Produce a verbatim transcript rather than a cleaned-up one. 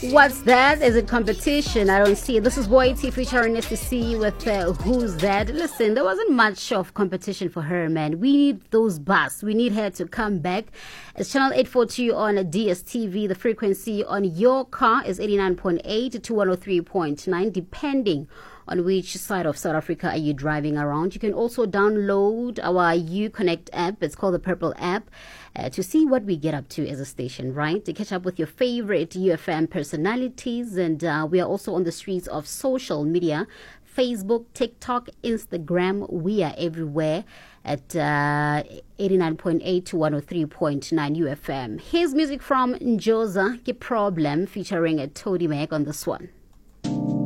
What's that? Is it competition? I don't see it. This is Boy T featuring S T C with uh, Who's That? Listen, there wasn't much of competition for her, man. We need those bus. We need her to come back. It's channel eight forty on D S T V. The frequency on your car is eighty-nine point eight to one oh three point nine, depending on which side of South Africa are you driving around. You can also download our Uconnect app. It's called the Purple app. Uh, to see what we get up to as a station, right? To catch up with your favorite U F M personalities. And uh, we are also on the streets of social media, Facebook, TikTok, Instagram. We are everywhere at uh, eighty-nine point eight to one oh three point nine U F M. Here's music from Njoza, Ke Problem, featuring a Toady Mac on this one.